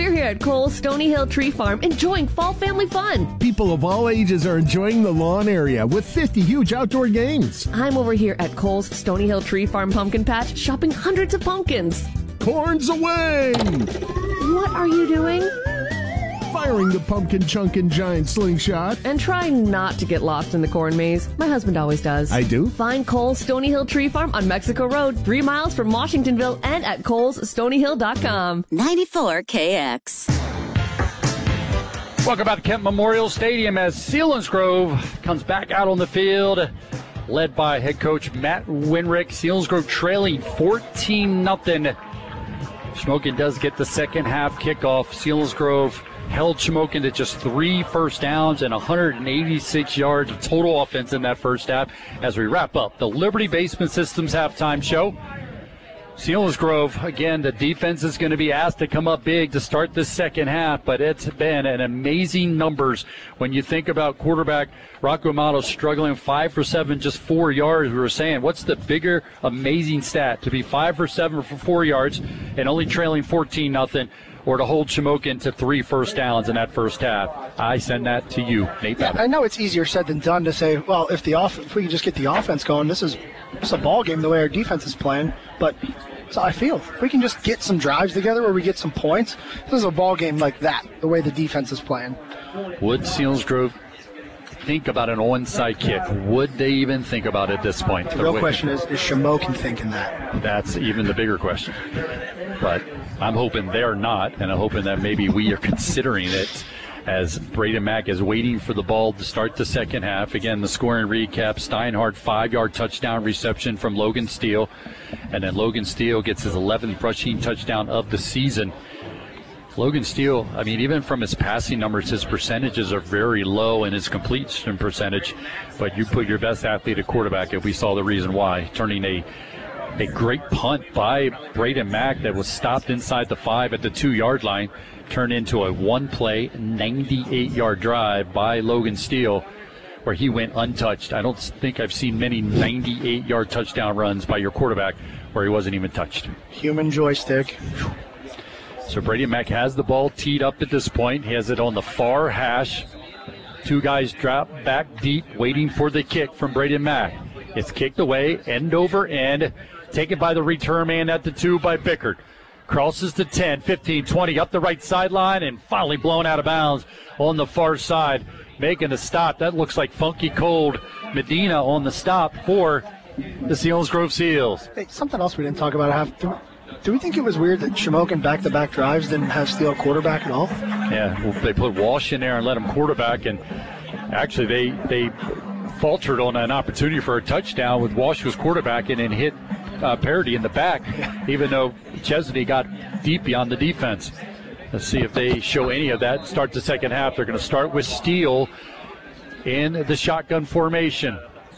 We're here at Cole's Stony Hill Tree Farm enjoying fall family fun. People of all ages are enjoying the lawn area with 50 huge outdoor games. I'm over here at Cole's Stony Hill Tree Farm Pumpkin Patch shopping hundreds of pumpkins. Corn's away! What are you doing? Firing the pumpkin chunkin' giant slingshot. And trying not to get lost in the corn maze. My husband always does. I do? Find Cole's Stony Hill Tree Farm on Mexico Road, 3 miles from Washingtonville, and at colesstonyhill.com. 94 KX. Welcome back to Kent Memorial Stadium as Selinsgrove comes back out on the field, led by head coach Matt Winrick. Selinsgrove trailing 14-0. Shamokin does get the second half kickoff. Selinsgrove held Shamokin to just 3 first downs and 186 yards of total offense in that first half. As we wrap up the Liberty Basement Systems halftime show, Selinsgrove, again, the defense is going to be asked to come up big to start the second half, but it's been an amazing numbers when you think about quarterback Rocco Amato struggling 5 for 7, just 4 yards. We were saying, what's the bigger amazing stat? To be 5 for 7 for 4 yards and only trailing 14-0, or to hold Shamokin to 3 first downs in that first half. I send that to you, Nate. Yeah, I know it's easier said than done to say, well, if we can just get the offense going, this is a ball game the way our defense is playing. But so I feel if we can just get some drives together where we get some points, this is a ball game like that, the way the defense is playing. Would Selinsgrove think about an onside kick? Would they even think about it at this point? The real question is Shamokin thinking that? That's even the bigger question. But I'm hoping they're not, and I'm hoping that maybe we are considering it as Braden Mack is waiting for the ball to start the second half. Again, the scoring recap, Steinhardt 5-yard touchdown reception from Logan Steele, and then Logan Steele gets his 11th rushing touchdown of the season. Logan Steele, I mean, even from his passing numbers, his percentages are very low in his completion percentage, but you put your best athlete at quarterback, if we saw the reason why, turning a great punt by Braden Mack that was stopped inside the 5 at the 2-yard line, turned into a one-play, 98-yard drive by Logan Steele, where he went untouched. I don't think I've seen many 98-yard touchdown runs by your quarterback where he wasn't even touched. Human joystick. So Braden Mack has the ball teed up at this point. He has it on the far hash. 2 guys drop back deep, waiting for the kick from Braden Mack. It's kicked away, end over end. Taken by the return man at the 2 by Bickert. Crosses to 10, 15, 20, up the right sideline, and finally blown out of bounds on the far side. Making a stop. That looks like Funky Cold Medina on the stop for the Selinsgrove Seals. Hey, something else we didn't talk about. Do we think it was weird that Shamokin back-to-back drives didn't have Steele quarterback at all? Yeah, well, they put Walsh in there and let him quarterback, and actually they faltered on an opportunity for a touchdown with Walsh was quarterbacking and hit Parody in the back, even though Chesney got deep beyond the defense. Let's see if they show any of that. Start the second half. They're going to start with Steele in the shotgun formation.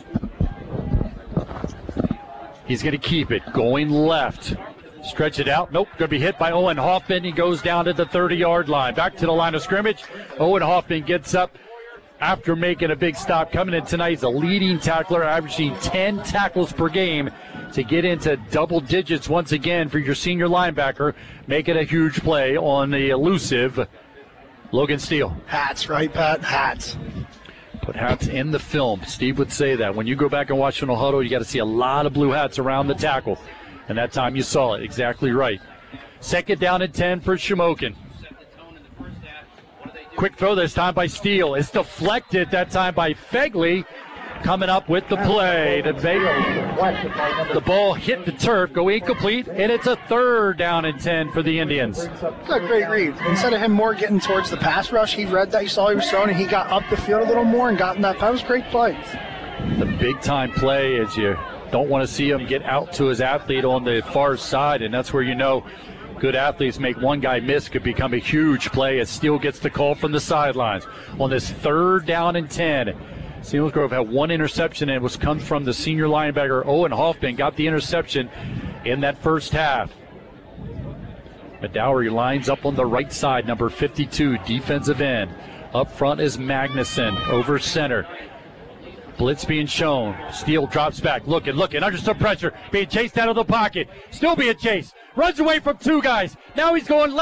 He's going to keep it going left. Stretch it out. Nope. Going to be hit by Owen Hoffman. He goes down to the 30-yard line. Back to the line of scrimmage. Owen Hoffman gets up after making a big stop. Coming in tonight, he's a leading tackler, averaging 10 tackles per game to get into double digits once again for your senior linebacker, making a huge play on the elusive Logan Steele. Hats, right, Pat? Hats. Put hats in the film. Steve would say that. When you go back and watch in a huddle, you got to see a lot of blue hats around the tackle. And that time you saw it. Exactly right. Second down and 10 for Shamokin. Quick throw this time by Steele. It's deflected that time by Fegley. Coming up with the play. The ball hit the turf, go incomplete, and it's a third down and 10 for the Indians. It's a great read. Instead of him more getting towards the pass rush, he read that, he saw he was throwing, and he got up the field a little more and got in that. That was a great play. The big-time play is you don't want to see him get out to his athlete on the far side, and that's where you know good athletes make one guy miss could become a huge play as Steele gets the call from the sidelines. On this third down and 10, Selinsgrove had one interception, and it was come from the senior linebacker Owen Hoffman. Got the interception in that first half. Medowery lines up on the right side, number 52, defensive end. Up front is Magnuson over center. Blitz being shown. Steele drops back, looking, under some pressure, being chased out of the pocket. Still being chased. Runs away from 2 guys. Now he's going left.